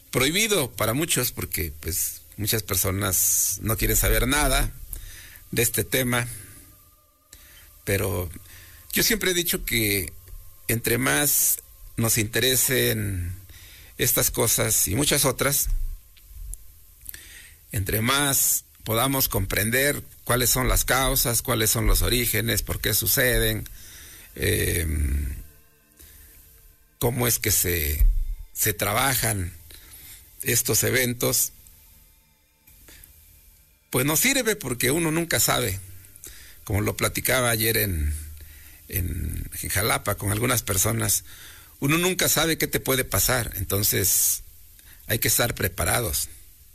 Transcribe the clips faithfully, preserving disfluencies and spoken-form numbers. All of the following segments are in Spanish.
prohibido para muchos porque pues muchas personas no quieren saber nada de este tema, pero yo siempre he dicho que entre más nos interesen estas cosas y muchas otras, entre más podamos comprender cuáles son las causas, cuáles son los orígenes, por qué suceden, eh, cómo es que se, se trabajan estos eventos, pues nos sirve porque uno nunca sabe, como lo platicaba ayer en, en, en Jalapa con algunas personas, uno nunca sabe qué te puede pasar, entonces hay que estar preparados.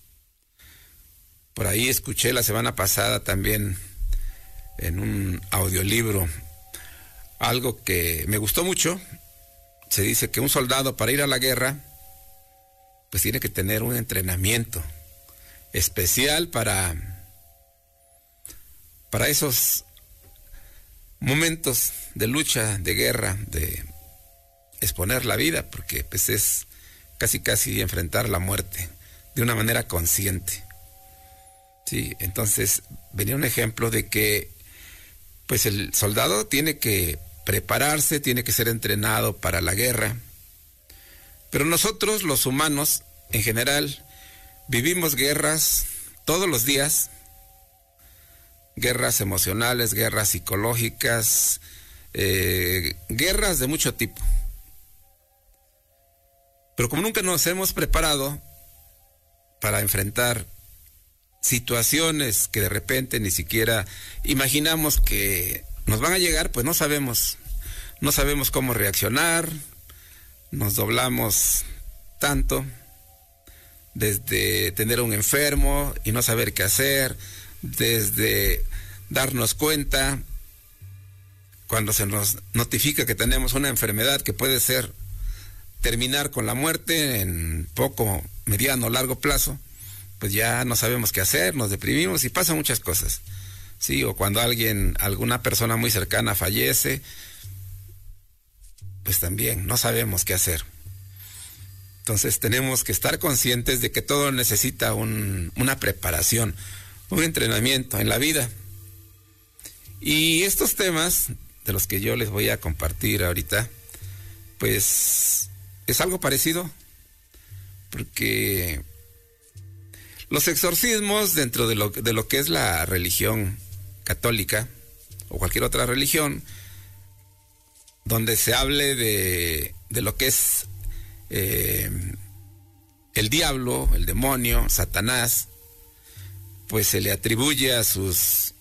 Por ahí escuché la semana pasada también en un audiolibro algo que me gustó mucho. Se dice que un soldado para ir a la guerra pues tiene que tener un entrenamiento especial para, para esos momentos de lucha, de guerra, de exponer la vida, porque pues es casi casi enfrentar la muerte de una manera consciente. Sí, entonces venía un ejemplo de que pues el soldado tiene que prepararse, tiene que ser entrenado para la guerra, pero nosotros los humanos en general vivimos guerras todos los días, guerras emocionales, guerras psicológicas, eh, guerras de mucho tipo. Pero como nunca nos hemos preparado para enfrentar situaciones que de repente ni siquiera imaginamos que nos van a llegar, pues no sabemos, no sabemos cómo reaccionar, nos doblamos tanto, desde tener un enfermo y no saber qué hacer, desde darnos cuenta cuando se nos notifica que tenemos una enfermedad que puede ser terminar con la muerte en poco, mediano, largo plazo, pues ya no sabemos qué hacer, nos deprimimos y pasan muchas cosas, sí, o cuando alguien, alguna persona muy cercana fallece, pues también no sabemos qué hacer. Entonces tenemos que estar conscientes de que todo necesita un, una preparación, un entrenamiento en la vida. Y estos temas de los que yo les voy a compartir ahorita, pues es algo parecido, porque los exorcismos dentro de lo, de lo que es la religión católica o cualquier otra religión, donde se hable de, de lo que es eh, el diablo, el demonio, Satanás, pues se le atribuye a sus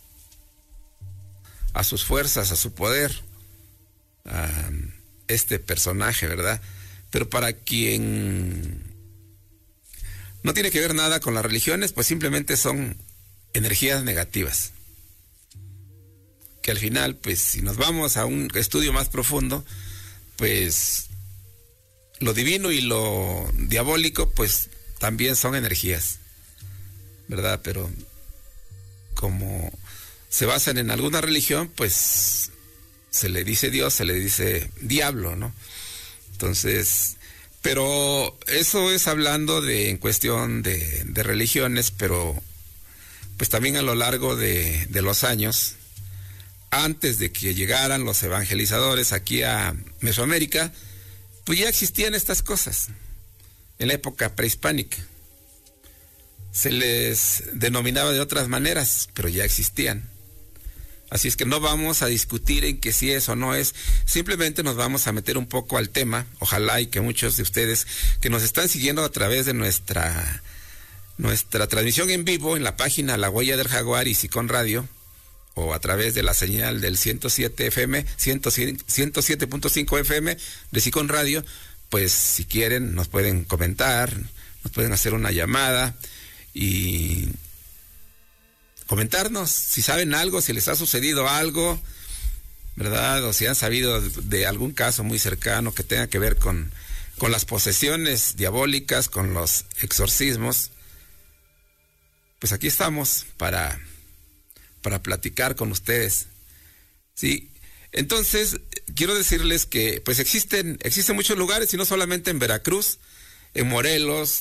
a sus fuerzas, a su poder, a este personaje, ¿verdad? Pero para quien no tiene que ver nada con las religiones, pues simplemente son energías negativas. Que al final, pues si nos vamos a un estudio más profundo, pues lo divino y lo diabólico, pues también son energías, ¿verdad? Pero como se basan en alguna religión, pues se le dice Dios, se le dice diablo, ¿no? Entonces, pero eso es hablando de en cuestión de, de religiones, pero pues también a lo largo de, de los años, antes de que llegaran los evangelizadores aquí a Mesoamérica, pues ya existían estas cosas en la época prehispánica. Se les denominaba de otras maneras, pero ya existían. Así es que no vamos a discutir en que si es o no es, simplemente nos vamos a meter un poco al tema, ojalá y que muchos de ustedes que nos están siguiendo a través de nuestra, nuestra transmisión en vivo en la página La Huella del Jaguar y Sicón Radio, o a través de la señal del ciento siete F M, ciento siete punto cinco F M de Sicón Radio, pues si quieren nos pueden comentar, nos pueden hacer una llamada y comentarnos si saben algo, si les ha sucedido algo, ¿verdad? O si han sabido de algún caso muy cercano que tenga que ver con, con las posesiones diabólicas, con los exorcismos. Pues aquí estamos para, para platicar con ustedes. Sí, entonces quiero decirles que pues existen, existen muchos lugares y no solamente en Veracruz, en Morelos,